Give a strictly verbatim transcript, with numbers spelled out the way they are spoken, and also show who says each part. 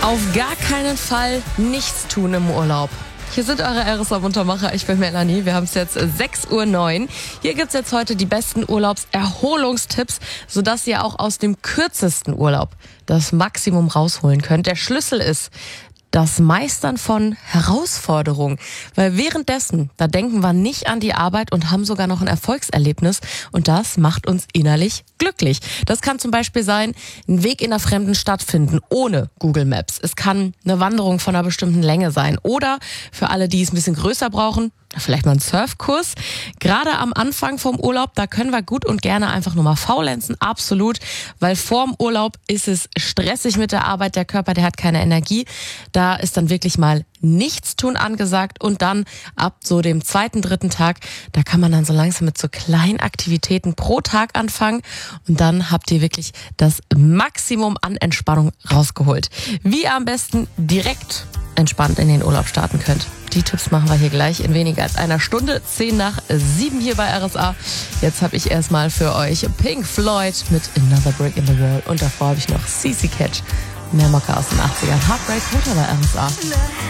Speaker 1: Auf gar keinen Fall nichts tun im Urlaub. Hier sind eure R S A-Muntermacher. Ich bin Melanie. Wir haben es jetzt sechs Uhr neun. Hier gibt's jetzt heute die besten Urlaubserholungstipps, sodass ihr auch aus dem kürzesten Urlaub das Maximum rausholen könnt. Der Schlüssel ist das Meistern von Herausforderungen. Weil währenddessen, da denken wir nicht an die Arbeit und haben sogar noch ein Erfolgserlebnis. Und das macht uns innerlich glücklich. Das kann zum Beispiel sein, einen Weg in einer fremden Stadt finden, ohne Google Maps. Es kann eine Wanderung von einer bestimmten Länge sein. Oder für alle, die es ein bisschen größer brauchen, vielleicht mal einen Surfkurs. Gerade am Anfang vom Urlaub, da können wir gut und gerne einfach nur mal faulenzen, absolut. Weil vorm Urlaub ist es stressig mit der Arbeit, der Körper, der hat keine Energie. Da ist dann wirklich mal Nichtstun angesagt und dann ab so dem zweiten, dritten Tag, da kann man dann so langsam mit so kleinen Aktivitäten pro Tag anfangen und dann habt ihr wirklich das Maximum an Entspannung rausgeholt. Wie ihr am besten direkt entspannt in den Urlaub starten könnt. Die Tipps machen wir hier gleich in weniger als einer Stunde. zehn nach sieben hier bei R S A. Jetzt habe ich erstmal für euch Pink Floyd mit Another Brick in the Wall und davor habe ich noch C C Catch. Mehr Mocker aus den achtzigern. Heartbreak Hotel bei R S A.